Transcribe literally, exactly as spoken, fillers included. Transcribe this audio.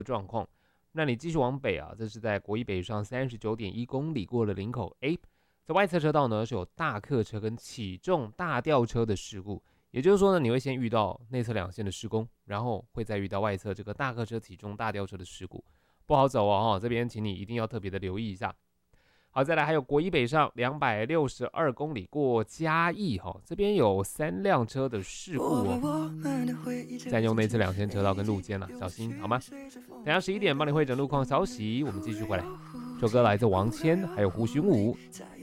状况。那你继续往北啊，这是在国一北上三十九点一公里过了林口 A， 在外侧车道呢是有大客车跟起重大吊车的事故，也就是说呢，你会先遇到内侧两线的施工，然后会再遇到外侧这个大客车起重大吊车的事故，不好走哦，这边请你一定要特别的留意一下。好，再来还有国一北上两百六十二公里过嘉义哈，这边有三辆车的事故哦，占用内侧两线车道跟路肩了，小心好吗？等下十一点帮你会诊路况消息，我们继续回来。这首歌来自王谦，还有胡寻武，